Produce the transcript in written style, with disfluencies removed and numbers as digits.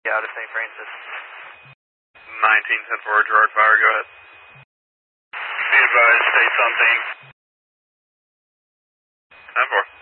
out of St. Francis. 1910-4, Gerard Fire, go ahead. Be advised, state something. 10-4.